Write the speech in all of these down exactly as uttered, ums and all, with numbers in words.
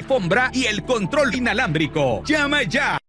alfombra y el control inalámbrico. ¡Llama ya!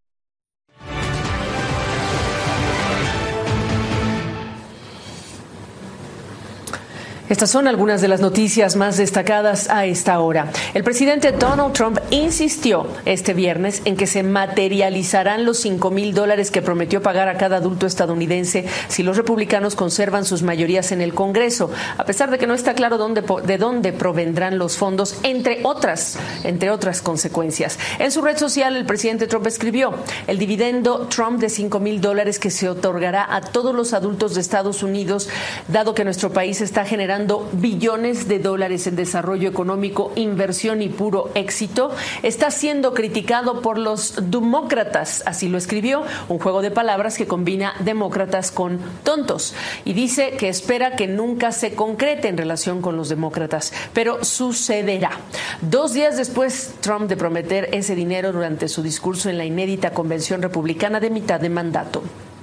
Estas son algunas de las noticias más destacadas a esta hora. El presidente Donald Trump insistió este viernes en que se materializarán los cinco mil dólares que prometió pagar a cada adulto estadounidense si los republicanos conservan sus mayorías en el Congreso, a pesar de que no está claro dónde, de dónde provendrán los fondos, entre otras, entre otras consecuencias. En su red social, el presidente Trump escribió: el dividendo Trump de cinco mil dólares que se otorgará a todos los adultos de Estados Unidos, dado que nuestro país está generando billones de dólares en desarrollo económico, inversión y puro éxito, está siendo criticado por los demócratas. Así lo escribió, un juego de palabras que combina demócratas con tontos, y dice que espera que nunca se concrete en relación con los demócratas, pero sucederá. Dos días después, Trump de prometer ese dinero durante su discurso en la inédita convención republicana de mitad de mandato.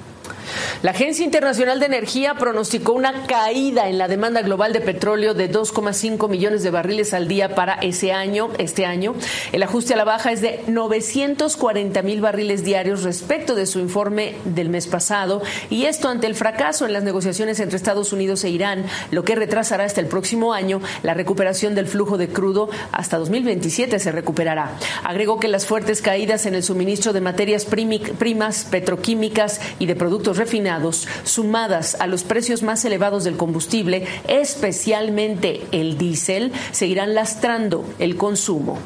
La Agencia Internacional de Energía pronosticó una caída en la demanda global de petróleo de dos coma cinco millones de barriles al día para ese año, este año. El ajuste a la baja es de novecientos cuarenta mil barriles diarios respecto de su informe del mes pasado, y esto ante el fracaso en las negociaciones entre Estados Unidos e Irán, lo que retrasará hasta el próximo año la recuperación del flujo de crudo. Hasta dos mil veintisiete se recuperará. Agregó que las fuertes caídas en el suministro de materias primas petroquímicas y de productos refinados, sumadas a los precios más elevados del combustible, especialmente el diésel, seguirán lastrando el consumo.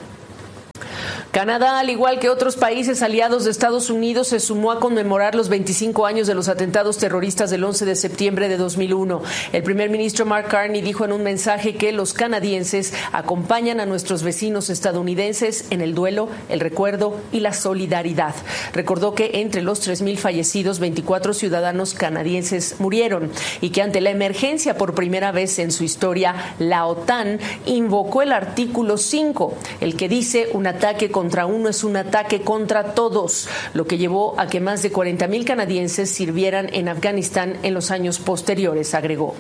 Canadá, al igual que otros países aliados de Estados Unidos, se sumó a conmemorar los veinticinco años de los atentados terroristas del once de septiembre de dos mil uno. El primer ministro Mark Carney dijo en un mensaje que los canadienses acompañan a nuestros vecinos estadounidenses en el duelo, el recuerdo y la solidaridad. Recordó que entre los tres mil fallecidos, veinticuatro ciudadanos canadienses murieron, y que ante la emergencia por primera vez en su historia, la OTAN invocó el artículo cinco, el que dice: un ataque contra uno es un ataque contra todos, lo que llevó a que más de cuarenta mil canadienses sirvieran en Afganistán en los años posteriores, agregó.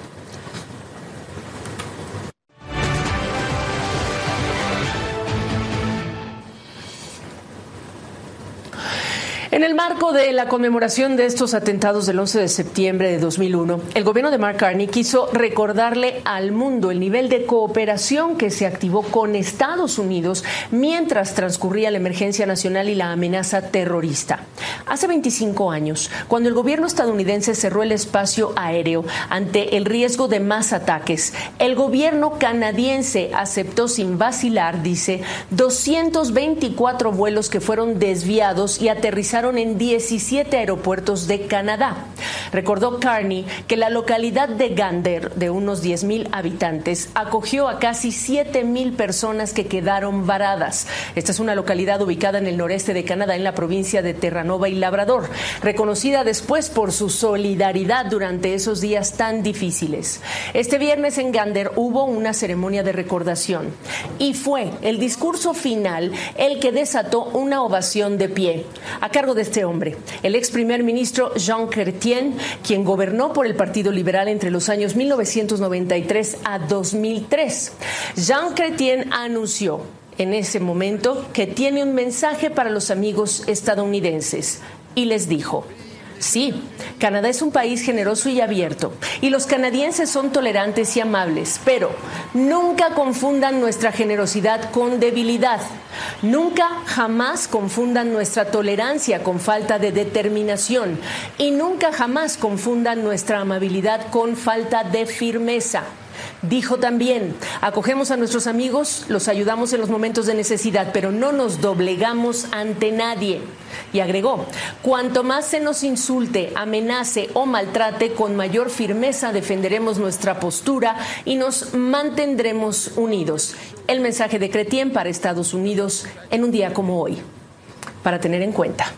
En el marco de la conmemoración de estos atentados del once de septiembre de dos mil uno, el gobierno de Mark Carney quiso recordarle al mundo el nivel de cooperación que se activó con Estados Unidos mientras transcurría la emergencia nacional y la amenaza terrorista. Hace veinticinco años, cuando el gobierno estadounidense cerró el espacio aéreo ante el riesgo de más ataques, el gobierno canadiense aceptó sin vacilar, dice, doscientos veinticuatro vuelos que fueron desviados y aterrizaron en diecisiete aeropuertos de Canadá. Recordó Carney que la localidad de Gander, de unos diez mil habitantes, acogió a casi siete mil personas que quedaron varadas. Esta es una localidad ubicada en el noreste de Canadá, en la provincia de Terranova y Labrador, reconocida después por su solidaridad durante esos días tan difíciles. Este viernes en Gander hubo una ceremonia de recordación, y fue el discurso final el que desató una ovación de pie, a cargo de este hombre, el ex primer ministro Jean Chrétien, quien gobernó por el Partido Liberal entre los años mil novecientos noventa y tres a dos mil tres. Jean Chrétien anunció en ese momento que tiene un mensaje para los amigos estadounidenses y les dijo: sí, Canadá es un país generoso y abierto, y los canadienses son tolerantes y amables, pero nunca confundan nuestra generosidad con debilidad. Nunca, jamás confundan nuestra tolerancia con falta de determinación, y nunca, jamás confundan nuestra amabilidad con falta de firmeza. Dijo también: acogemos a nuestros amigos, los ayudamos en los momentos de necesidad, pero no nos doblegamos ante nadie. Y agregó: cuanto más se nos insulte, amenace o maltrate, con mayor firmeza defenderemos nuestra postura y nos mantendremos unidos. El mensaje de Chrétien para Estados Unidos en un día como hoy, para tener en cuenta.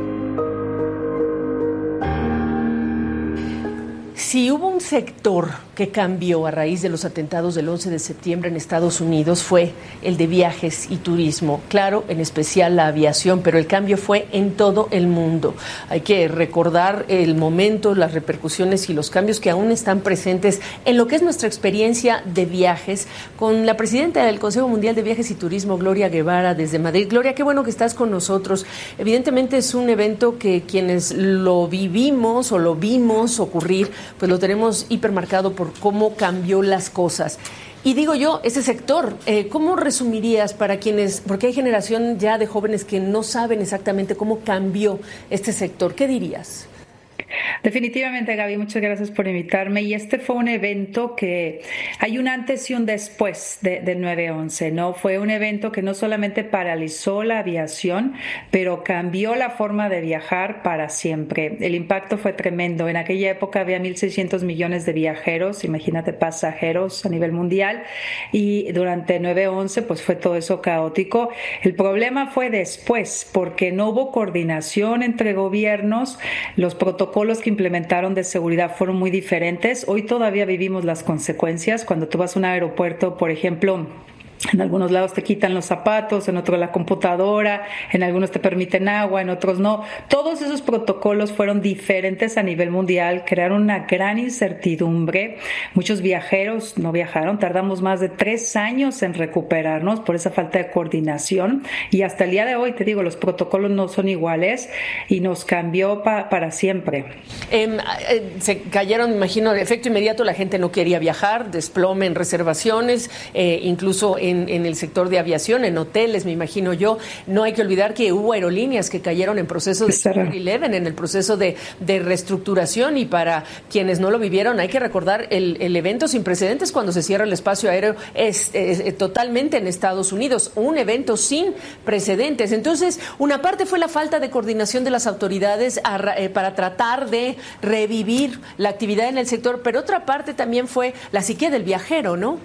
Si hubo un sector que cambió a raíz de los atentados del once de septiembre en Estados Unidos fue el de viajes y turismo. Claro, en especial la aviación, pero el cambio fue en todo el mundo. Hay que recordar el momento, las repercusiones y los cambios que aún están presentes en lo que es nuestra experiencia de viajes con la presidenta del Consejo Mundial de Viajes y Turismo, Gloria Guevara, desde Madrid. Gloria, qué bueno que estás con nosotros. Evidentemente es un evento que quienes lo vivimos o lo vimos ocurrir, pues lo tenemos hipermarcado por cómo cambió las cosas. Y digo yo, ese sector, eh, ¿cómo resumirías para quienes, porque hay generación ya de jóvenes que no saben exactamente cómo cambió este sector? ¿Qué dirías? Definitivamente, Gaby, muchas gracias por invitarme. Y este fue un evento que hay un antes y un después de, del nueve once, ¿no? Fue un evento que no solamente paralizó la aviación, pero cambió la forma de viajar para siempre. El impacto fue tremendo. En aquella época había mil seiscientos millones de viajeros, imagínate, pasajeros a nivel mundial, y durante nueve once pues fue todo eso caótico. El problema fue después, porque no hubo coordinación entre gobiernos, los protocolos que implementaron de seguridad fueron muy diferentes. Hoy todavía vivimos las consecuencias. Cuando tú vas a un aeropuerto, por ejemplo, en algunos lados te quitan los zapatos, en otros la computadora, en algunos te permiten agua, en otros no. Todos esos protocolos fueron diferentes a nivel mundial, crearon una gran incertidumbre. Muchos viajeros no viajaron, tardamos más de tres años en recuperarnos por esa falta de coordinación, y hasta el día de hoy, te digo, los protocolos no son iguales y nos cambió pa- para siempre. Eh, eh, se cayeron, me imagino, el efecto inmediato, la gente no quería viajar, desplome en reservaciones, eh, incluso en En, en el sector de aviación, en hoteles, me imagino yo. No hay que olvidar que hubo aerolíneas que cayeron en proceso de Chapter once, en el proceso de, de reestructuración, y para quienes no lo vivieron, hay que recordar el, el evento sin precedentes cuando se cierra el espacio aéreo es, es, es totalmente en Estados Unidos, un evento sin precedentes. Entonces, una parte fue la falta de coordinación de las autoridades a, eh, para tratar de revivir la actividad en el sector, pero otra parte también fue la psique del viajero, ¿no?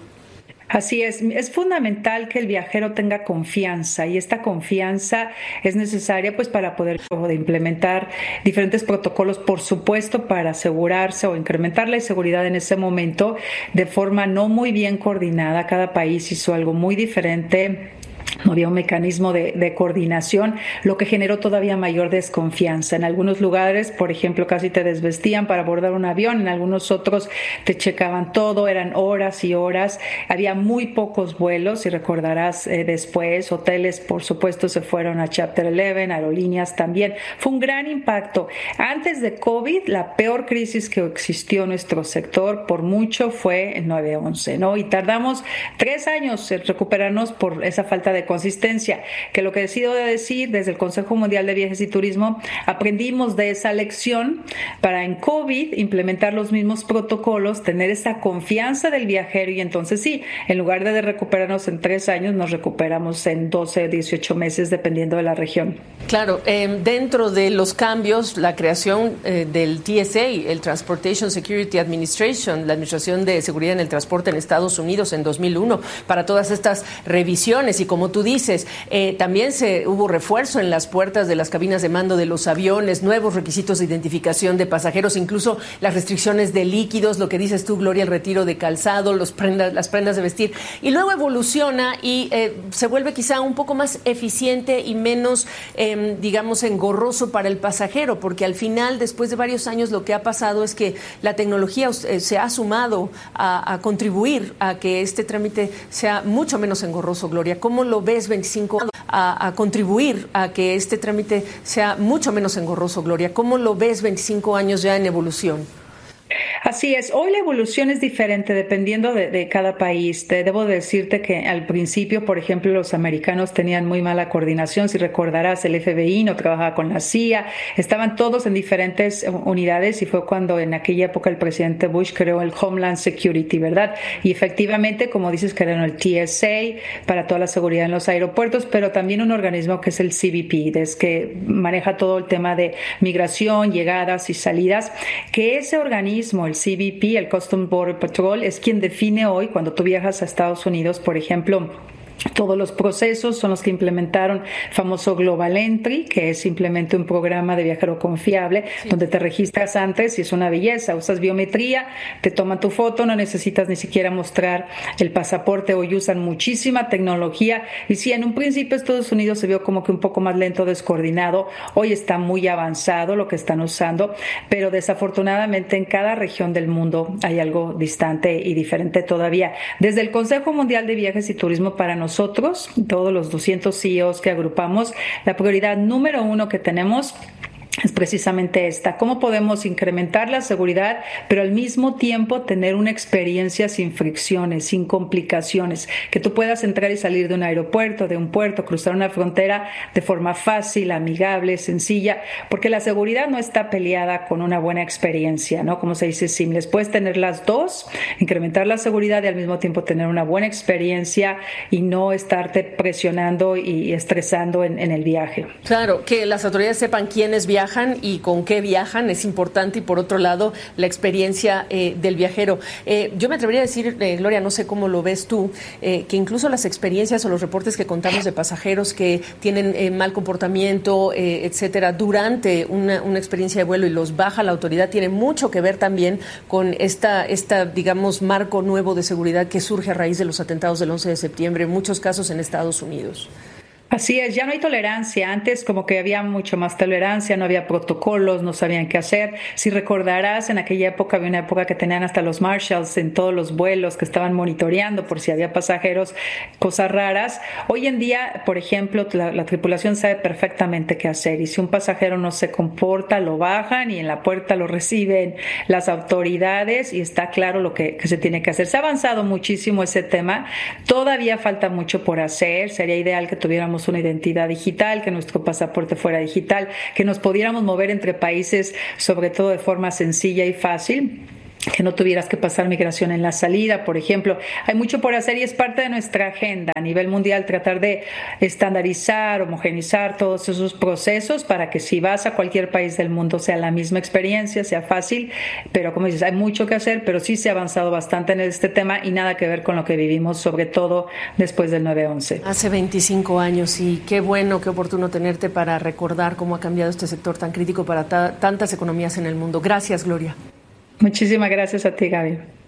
Así es, es fundamental que el viajero tenga confianza, y esta confianza es necesaria pues para poder implementar diferentes protocolos, por supuesto, para asegurarse o incrementar la seguridad en ese momento de forma no muy bien coordinada. Cada país hizo algo muy diferente. No había un mecanismo de, de coordinación, lo que generó todavía mayor desconfianza. En algunos lugares, por ejemplo, casi te desvestían para abordar un avión, en algunos otros te checaban todo, eran horas y horas, había muy pocos vuelos, y recordarás eh, después, hoteles, por supuesto, se fueron a Chapter once, aerolíneas también. Fue un gran impacto. Antes de COVID, la peor crisis que existió en nuestro sector, por mucho, fue el nueve once, ¿no? Y tardamos tres años en recuperarnos por esa falta de consistencia, que lo que decido de decir desde el Consejo Mundial de Viajes y Turismo, aprendimos de esa lección para en COVID implementar los mismos protocolos, tener esa confianza del viajero, y entonces sí, en lugar de recuperarnos en tres años, nos recuperamos en doce, dieciocho meses, dependiendo de la región. Claro, eh, dentro de los cambios, la creación eh, del T S A, el Transportation Security Administration, la Administración de Seguridad en el Transporte en Estados Unidos en dos mil uno, para todas estas revisiones, y como tú dices, eh, también se hubo refuerzo en las puertas de las cabinas de mando de los aviones, nuevos requisitos de identificación de pasajeros, incluso las restricciones de líquidos, lo que dices tú, Gloria, el retiro de calzado, los prendas, las prendas de vestir, y luego evoluciona y eh, se vuelve quizá un poco más eficiente y menos, eh, digamos, engorroso para el pasajero, porque al final, después de varios años, lo que ha pasado es que la tecnología eh, se ha sumado a, a contribuir a que este trámite sea mucho menos engorroso. Gloria, ¿cómo lo ves veinticinco a, a contribuir a que este trámite sea mucho menos engorroso, Gloria? ¿Cómo lo ves veinticinco años ya en evolución? Así es, hoy la evolución es diferente dependiendo de, de cada país. Te debo decirte que al principio, por ejemplo, los americanos tenían muy mala coordinación. Si recordarás, el F B I no trabajaba con la C I A, estaban todos en diferentes unidades, y fue cuando en aquella época el presidente Bush creó el Homeland Security, ¿verdad? Y efectivamente, como dices, crearon el T S A para toda la seguridad en los aeropuertos, pero también un organismo que es el C B P, es que maneja todo el tema de migración, llegadas y salidas, que ese organismo, el C B P, el Customs Border Patrol, es quien define hoy, cuando tú viajas a Estados Unidos, por ejemplo, Todos los procesos son los que implementaron el famoso Global Entry, que es simplemente un programa de viajero confiable, sí, donde te registras antes y es una belleza. Usas biometría, te toman tu foto, no necesitas ni siquiera mostrar el pasaporte. Hoy usan muchísima tecnología y sí, en un principio Estados Unidos se vio como que un poco más lento, descoordinado. Hoy está muy avanzado lo que están usando, pero desafortunadamente en cada región del mundo hay algo distante y diferente todavía. Desde el Consejo Mundial de Viajes y Turismo, para nosotros Nosotros, todos los doscientos C E Os que agrupamos, la prioridad número uno que tenemos es precisamente esta: cómo podemos incrementar la seguridad, pero al mismo tiempo tener una experiencia sin fricciones, sin complicaciones, que tú puedas entrar y salir de un aeropuerto, de un puerto, cruzar una frontera de forma fácil, amigable, sencilla, porque la seguridad no está peleada con una buena experiencia, ¿no? Como se dice, simples. Puedes tener las dos, incrementar la seguridad y al mismo tiempo tener una buena experiencia y no estarte presionando y estresando en, en el viaje. Claro, que las autoridades sepan quiénes viajan y con qué viajan es importante, y por otro lado la experiencia eh, del viajero. Eh, yo me atrevería a decir, eh, Gloria, no sé cómo lo ves tú, eh, que incluso las experiencias o los reportes que contamos de pasajeros que tienen eh, mal comportamiento, eh, etcétera, durante una, una experiencia de vuelo y los baja la autoridad, tiene mucho que ver también con esta, esta, digamos, marco nuevo de seguridad que surge a raíz de los atentados del once de septiembre, en muchos casos en Estados Unidos. Así es, ya no hay tolerancia. Antes como que había mucho más tolerancia, no había protocolos, no sabían qué hacer. Si recordarás, en aquella época había una época que tenían hasta los marshals en todos los vuelos que estaban monitoreando por si había pasajeros, cosas raras. Hoy en día, por ejemplo, la, la tripulación sabe perfectamente qué hacer, y si un pasajero no se comporta, lo bajan y en la puerta lo reciben las autoridades y está claro lo que, que se tiene que hacer. Se ha avanzado muchísimo ese tema. Todavía falta mucho por hacer. Sería ideal que tuviéramos una identidad digital, que nuestro pasaporte fuera digital, que nos pudiéramos mover entre países, sobre todo de forma sencilla y fácil, que no tuvieras que pasar migración en la salida, por ejemplo. Hay mucho por hacer y es parte de nuestra agenda a nivel mundial, tratar de estandarizar, homogeneizar todos esos procesos para que si vas a cualquier país del mundo sea la misma experiencia, sea fácil, pero como dices, hay mucho que hacer, pero sí se ha avanzado bastante en este tema y nada que ver con lo que vivimos, sobre todo después del nueve once. Hace veinticinco años, y qué bueno, qué oportuno tenerte para recordar cómo ha cambiado este sector tan crítico para ta- tantas economías en el mundo. Gracias, Gloria. Muchísimas gracias a ti, Gaby.